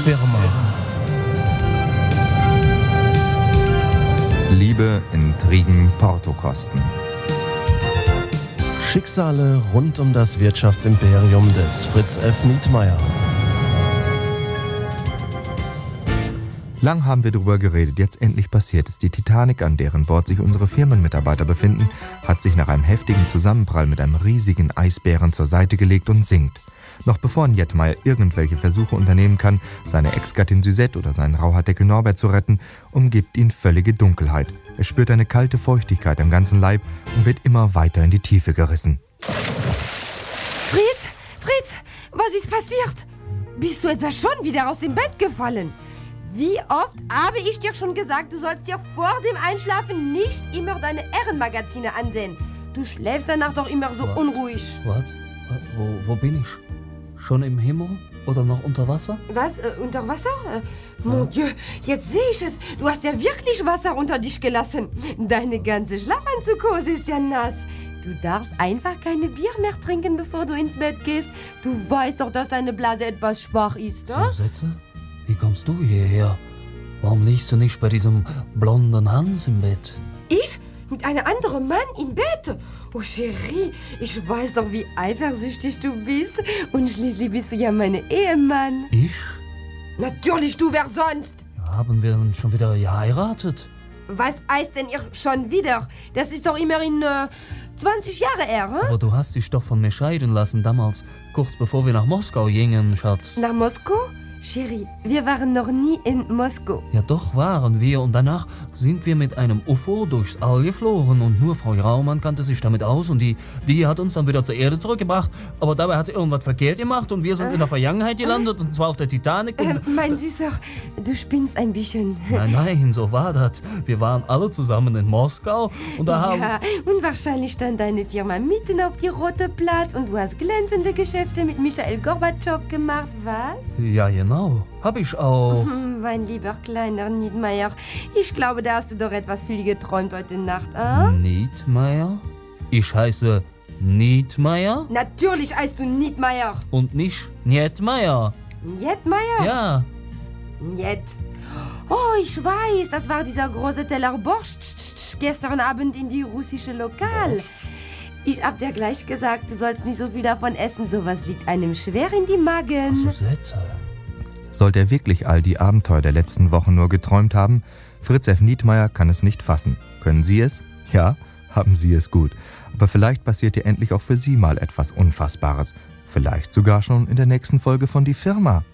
Firma. Liebe, Intrigen, Portokosten. Schicksale rund um das Wirtschaftsimperium des Fritz F. Nietmeyer. Lang haben wir darüber geredet, jetzt endlich passiert es. Die Titanic, an deren Bord sich unsere Firmenmitarbeiter befinden, hat sich nach einem heftigen Zusammenprall mit einem riesigen Eisbären zur Seite gelegt und sinkt. Noch bevor Nietmeyer irgendwelche Versuche unternehmen kann, seine Ex-Gattin Suzette oder seinen Rauhaardeckel Norbert zu retten, umgibt ihn völlige Dunkelheit. Er spürt eine kalte Feuchtigkeit am ganzen Leib und wird immer weiter in die Tiefe gerissen. Fritz, was ist passiert? Bist du etwa schon wieder aus dem Bett gefallen? Wie oft habe ich dir schon gesagt, du sollst dir vor dem Einschlafen nicht immer deine Ehrenmagazine ansehen. Du schläfst danach doch immer so unruhig. Was? Wo bin ich? Schon im Himmel oder noch unter Wasser? Was? Unter Wasser? Mon Dieu, jetzt sehe ich es. Du hast ja wirklich Wasser unter dich gelassen. Deine ganze Schlafanzughose ist ja nass. Du darfst einfach keine Bier mehr trinken, bevor du ins Bett gehst. Du weißt doch, dass deine Blase etwas schwach ist, oder? Suzette? Wie kommst du hierher? Warum liegst du nicht bei diesem blonden Hans im Bett? Ich? Mit einem anderen Mann im Bett? Oh, Chérie, ich weiß doch, wie eifersüchtig du bist. Und schließlich bist du ja mein Ehemann. Ich? Natürlich, du, wer sonst? Haben wir denn schon wieder geheiratet? Was heißt denn ihr schon wieder? Das ist doch immerhin 20 Jahre her, hm? Aber du hast dich doch von mir scheiden lassen damals, kurz bevor wir nach Moskau gingen, Schatz. Nach Moskau? Chérie, wir waren noch nie in Moskau. Ja, doch waren wir. Und danach sind wir mit einem UFO durchs All geflogen. Und nur Frau Raumann kannte sich damit aus. Und die hat uns dann wieder zur Erde zurückgebracht. Aber dabei hat sie irgendwas verkehrt gemacht. Und wir sind in der Vergangenheit gelandet. Und zwar auf der Titanic. Mein Süßer, du spinnst ein bisschen. Nein, so war das. Wir waren alle zusammen in Moskau. Und da haben... Ja, und wahrscheinlich stand deine Firma mitten auf die Rote Platz. Und du hast glänzende Geschäfte mit Michael Gorbatschow gemacht, was? Ja, genau. Hab ich auch. Mein lieber kleiner Nietmeyer, ich glaube, da hast du doch etwas viel geträumt heute Nacht, ah? Nietmeyer? Ich heiße Nietmeyer? Natürlich heißt du Nietmeyer. Und nicht Nietmeyer. Nietmeyer? Ja. Niet. Oh, ich weiß, das war dieser große Teller Borscht gestern Abend in die russische Lokal. Ich hab dir gleich gesagt, du sollst nicht so viel davon essen. Sowas liegt einem schwer in die Magen. Suzette. Sollte er wirklich all die Abenteuer der letzten Wochen nur geträumt haben? Fritz F. Nietmeyer kann es nicht fassen. Können Sie es? Ja, haben Sie es gut. Aber vielleicht passiert ja endlich auch für Sie mal etwas Unfassbares. Vielleicht sogar schon in der nächsten Folge von Die Firma.